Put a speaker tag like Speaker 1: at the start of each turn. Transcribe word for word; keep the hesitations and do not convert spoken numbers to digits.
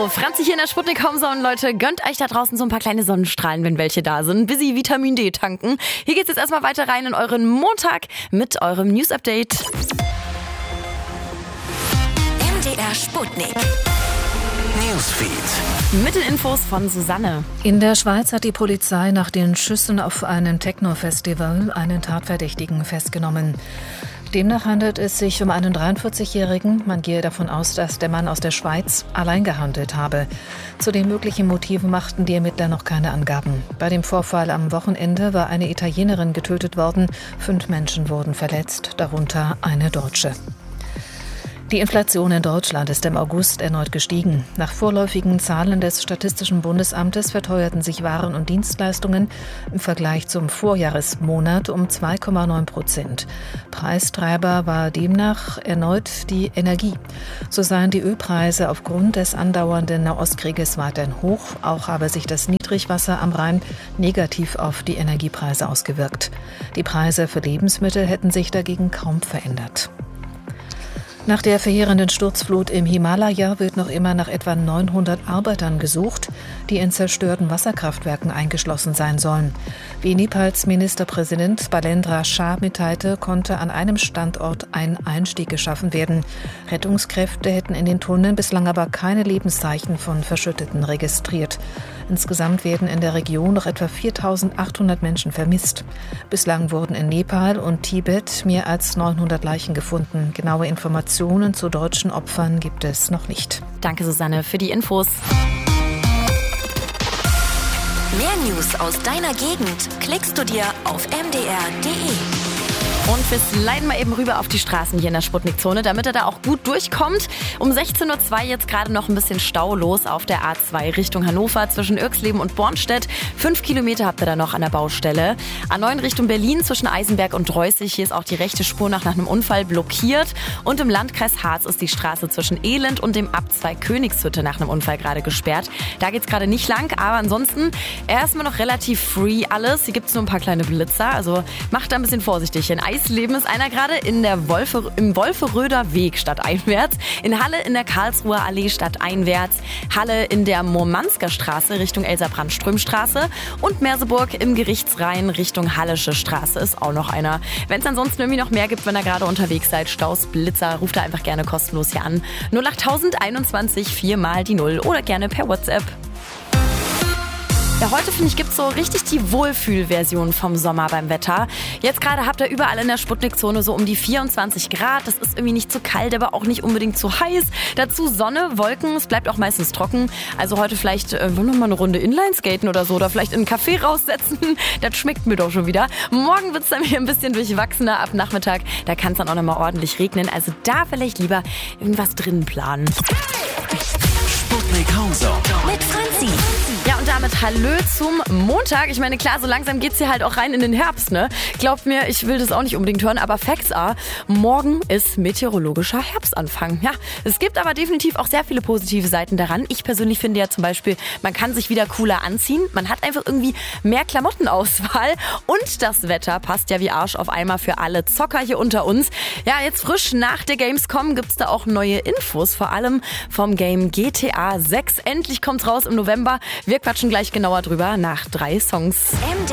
Speaker 1: So, Franzi hier in der Sputnik Homezone, Leute, gönnt euch da draußen so ein paar kleine Sonnenstrahlen, wenn welche da sind. Busy Vitamin D tanken. Hier geht's jetzt erstmal weiter rein in euren Montag mit eurem News-Update.
Speaker 2: M D R Sputnik
Speaker 3: Newsfeed.
Speaker 1: Mit den Infos von Susanne.
Speaker 4: In der Schweiz hat die Polizei nach den Schüssen auf einem Techno-Festival einen Tatverdächtigen festgenommen. Demnach handelt es sich um einen dreiundvierzigjährigen. Man gehe davon aus, dass der Mann aus der Schweiz allein gehandelt habe. Zu den möglichen Motiven machten die Ermittler noch keine Angaben. Bei dem Vorfall am Wochenende war eine Italienerin getötet worden. Fünf Menschen wurden verletzt, darunter eine Deutsche. Die Inflation in Deutschland ist im August erneut gestiegen. Nach vorläufigen Zahlen des Statistischen Bundesamtes verteuerten sich Waren und Dienstleistungen im Vergleich zum Vorjahresmonat um zwei Komma neun Prozent. Preistreiber war demnach erneut die Energie. So seien die Ölpreise aufgrund des andauernden Nahostkrieges weiterhin hoch. Auch habe sich das Niedrigwasser am Rhein negativ auf die Energiepreise ausgewirkt. Die Preise für Lebensmittel hätten sich dagegen kaum verändert. Nach der verheerenden Sturzflut im Himalaya wird noch immer nach etwa neunhundert Arbeitern gesucht, die in zerstörten Wasserkraftwerken eingeschlossen sein sollen. Wie Nepals Ministerpräsident Balendra Shah mitteilte, konnte an einem Standort ein Einstieg geschaffen werden. Rettungskräfte hätten in den Tunneln bislang aber keine Lebenszeichen von Verschütteten registriert. Insgesamt werden in der Region noch etwa viertausendachthundert Menschen vermisst. Bislang wurden in Nepal und Tibet mehr als neunhundert Leichen gefunden. Genaue Informationen zu deutschen Opfern gibt es noch nicht.
Speaker 1: Danke, Susanne, für die Infos.
Speaker 2: Mehr News aus deiner Gegend klickst du dir auf m d r punkt d e.
Speaker 1: Und wir sliden mal eben rüber auf die Straßen hier in der Sputnik-Zone, damit er da auch gut durchkommt. Um sechzehn Uhr zwei jetzt gerade noch ein bisschen Stau los auf der A zwei Richtung Hannover zwischen Irxleben und Bornstedt. Fünf Kilometer habt ihr da noch an der Baustelle. A neun Richtung Berlin zwischen Eisenberg und Dreußig. Hier ist auch die rechte Spur nach, nach einem Unfall blockiert. Und im Landkreis Harz ist die Straße zwischen Elend und dem Abzweig Königshütte nach einem Unfall gerade gesperrt. Da geht's gerade nicht lang, aber ansonsten erstmal noch relativ free alles. Hier gibt's nur ein paar kleine Blitzer, also macht da ein bisschen vorsichtig hin. Eisleben ist einer gerade in der Wolfe, im Wolferöder Weg stadteinwärts, in Halle in der Karlsruher Allee stadteinwärts, Halle in der Murmansker Straße Richtung Elsa-Brandström-Straße und Merseburg im Gerichtsrhein Richtung Hallische Straße ist auch noch einer. Wenn es ansonsten irgendwie noch mehr gibt, wenn ihr gerade unterwegs seid, Staus, Blitzer, ruft da einfach gerne kostenlos hier an. null acht einundzwanzig vier mal die null oder gerne per WhatsApp. Ja, heute, finde ich, gibt es so richtig die Wohlfühlversion vom Sommer beim Wetter. Jetzt gerade habt ihr überall in der Sputnik-Zone so um die vierundzwanzig Grad. Das ist irgendwie nicht zu kalt, aber auch nicht unbedingt zu heiß. Dazu Sonne, Wolken, es bleibt auch meistens trocken. Also heute vielleicht äh, wollen wir mal eine Runde Inlineskaten oder so oder vielleicht in einen Café raussetzen. Das schmeckt mir doch schon wieder. Morgen wird es dann wieder ein bisschen durchwachsener ab Nachmittag. Da kann es dann auch nochmal ordentlich regnen. Also da vielleicht lieber irgendwas drinnen planen.
Speaker 3: Sputnik Homezone
Speaker 2: Mit Franzi.
Speaker 1: Ja, und damit Hallö zum Montag. Ich meine, klar, so langsam geht's hier halt auch rein in den Herbst, ne? Glaubt mir, ich will das auch nicht unbedingt hören, aber Facts are, morgen ist meteorologischer Herbstanfang. Ja, es gibt aber definitiv auch sehr viele positive Seiten daran. Ich persönlich finde ja zum Beispiel, man kann sich wieder cooler anziehen. Man hat einfach irgendwie mehr Klamottenauswahl und das Wetter passt ja wie Arsch auf Eimer für alle Zocker hier unter uns. Ja, jetzt frisch nach der Gamescom gibt's da auch neue Infos, vor allem vom Game G T A sechs. Endlich kommt's raus im November. Wir quatschen gleich genauer drüber nach drei Songs.
Speaker 2: M D